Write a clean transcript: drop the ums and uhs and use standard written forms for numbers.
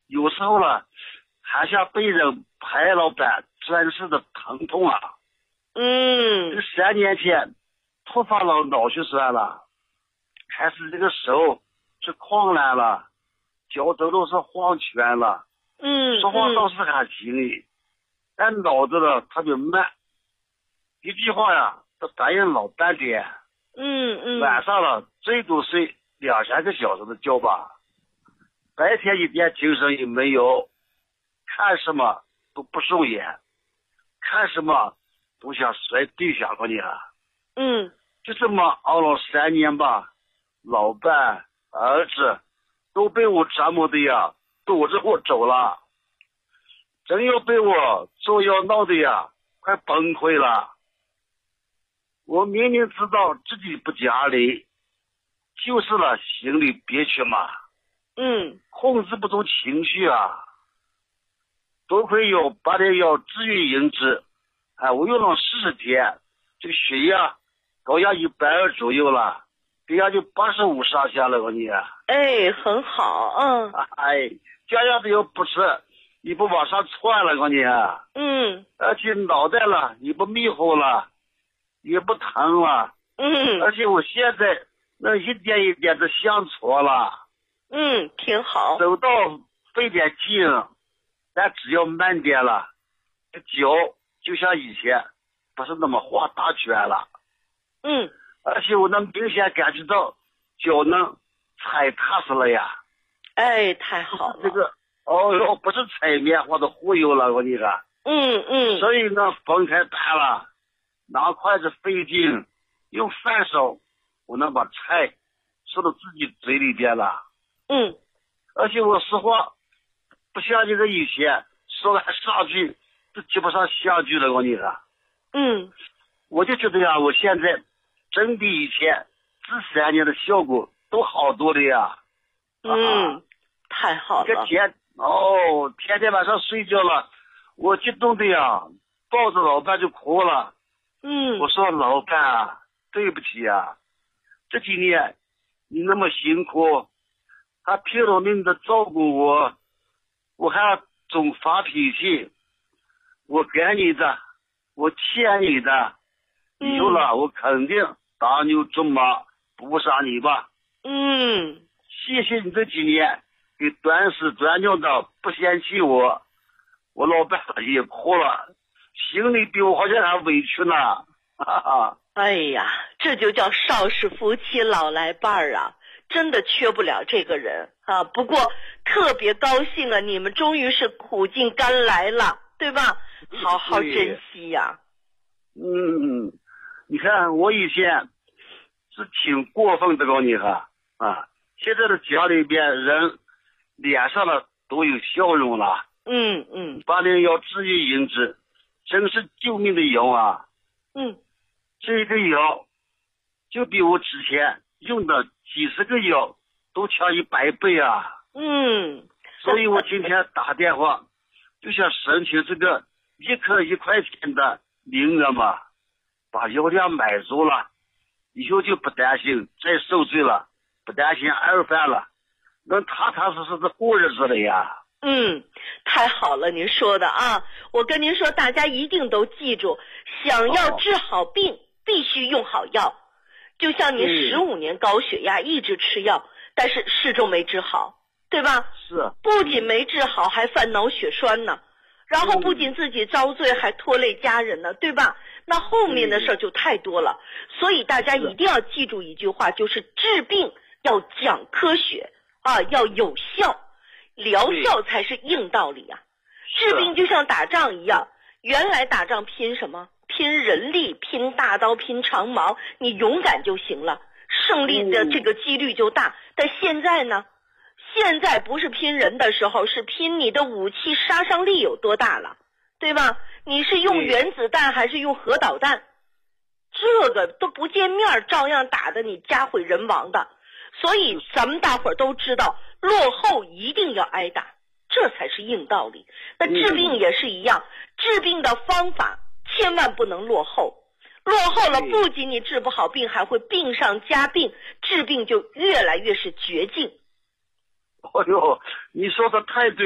有时候呢，还像被人拍了般钻似的疼痛啊。这3年前突发了脑血栓了，开始这个手是狂烂了，脚走都是晃圈了。说话倒是还行的，但脑子呢特别慢，一句话呀都答应老半天。晚上了最多睡2-3个小时的觉吧，白天一点精神也没有，看什么都不顺眼，看什么都想摔对象过你啊。就这么熬了3年吧，老伴儿子都被我折磨的呀，躲着我走了，真要被我作妖闹的呀，快崩溃了。我明明知道自己不讲理，就是了心里憋屈嘛。控制不住情绪啊。多亏有8点药治愈引子，我用了40天，这个血压高压120左右了，血压就85上下了，我你。 很好。 这样子又不吃，你不往上窜了，我你。而且脑袋了也不迷糊了，也不疼了。而且我现在能一点一点的向错了。 挺好。 走到费点劲，但只要慢点了，这脚就像以前不是那么画大圈了。而且我能明显感觉到脚能踩踏实了呀。 太好了。 这个不是踩棉花的忽悠了，我你看。所以呢，分开蛋了，拿筷子费劲，用饭手，我能把菜吃到自己嘴里边了。而且我实话，不像这个以前说完上句都接不上下句了，我你看。我就觉得呀，我现在真比以前这3年的效果都好多了呀。 太好了。 天天晚上睡觉了，我激动的呀，抱着老伴就哭了。我说老伴啊，对不起啊，这几年你那么辛苦，还拼了命的照顾我，我还总发脾气，我给你的，我欠你的，以后了我肯定打牛做马补上你吧。谢谢你这几年给端屎端尿的不嫌弃我，我老伴也哭了，心里比我好像还委屈呢。 这就叫少时夫妻老来伴儿啊，真的缺不了这个人啊。不过特别高兴啊，你们终于是苦尽甘来了，对吧？好好珍惜呀。 你看我以前是挺过分的，告你哈现在的家里边人脸上了都有笑容了。8点药治愈引子真是救命的药啊。这个药就比我之前用的几十个药都强100倍啊。所以我今天打电话就想申请这个1颗1块钱的名额嘛，把药量买足了，以后就不担心再受罪了，不担心二犯了，能踏踏实实的过日子了呀。 太好了，您说的啊！我跟您说，大家一定都记住，想要治好病，必须用好药。就像您15年高血压一直吃药，但是始终没治好，对吧？ 是。 不仅没治好，还犯脑血栓呢。然后不仅自己遭罪，还拖累家人呢，对吧？那后面的事就太多了。所以大家一定要记住一句话，就是治病要讲科学啊，要有效。疗效才是硬道理啊。治病就像打仗一样，原来打仗拼什么？拼人力，拼大刀，拼长矛，你勇敢就行了，胜利的这个几率就大。但现在呢，现在不是拼人的时候，是拼你的武器杀伤力有多大了，对吧？你是用原子弹还是用核导弹，这个都不见面，照样打得你家毁人亡的。所以咱们大伙儿都知道，落后一定要挨打，这才是硬道理。那治病也是一样，治病的方法千万不能落后，落后了不仅你治不好病，还会病上加病，治病就越来越是绝境。 你说的太对